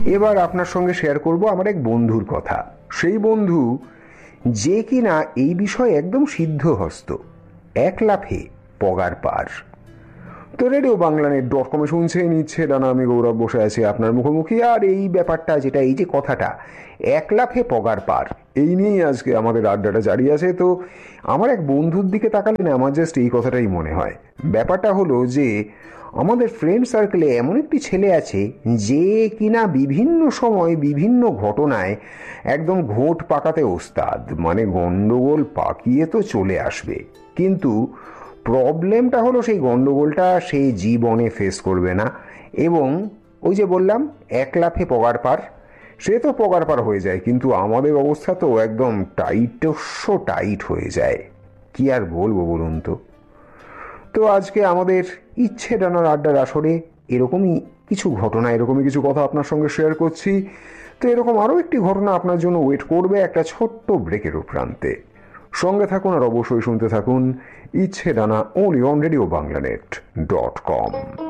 এবার আপনার সঙ্গে শেয়ার করব আমার এক বন্ধুর কথা। সেই বন্ধু যে কিনা এই বিষয়ে একদম সিদ্ধহস্ত, এক লাফে পগার পার। তো রেডিও বাংলানেট.com-এ শুনছেন ইচ্ছে ডানা, আমি গৌরব বসে আছি আপনার মুখোমুখি। আর এই ব্যাপারটা যেটা, এই যে কথাটা এক লাফে পগার পার, এই নিয়েই আজকে আমাদের আড্ডাটা জারি আছে। তো আমার এক বন্ধুর দিকে তাকালে না আমার জাস্ট এই কথাটাই মনে হয়। ব্যাপারটা হলো যে আমাদের ফ্রেন্ড সার্কেলে এমন একটি ছেলে আছে যে কিনা বিভিন্ন সময় বিভিন্ন ঘটনায় একদম ঘোট পাকাতে ওস্তাদ, মানে গন্ডগোল পাকিয়ে তো চলে আসবে, কিন্তু প্রবলেমটা হলো সেই গন্ডগোলটা সে জীবনে ফেস করবে না। এবং ওই যে বললাম এক লাফে পগার পার, সে তো পগার পার হয়ে যায়, কিন্তু আমাদের অবস্থা তো একদম টাইট হয়ে যায়। কি আর বলবো বলুন তো। তো আজকে আমাদের ইচ্ছে ডানার আড্ডার আসরে এরকমই কিছু ঘটনা, এরকমই কিছু কথা আপনার সঙ্গে শেয়ার করছি। তো এরকম আরও একটি ঘটনা আপনার জন্য ওয়েট করবে একটা ছোট্ট ব্রেকের প্রান্তে। সঙ্গে থাকুন আর অবশ্যই শুনতে থাকুন ইচ্ছে ডানা, only on Radio Banglanet.com।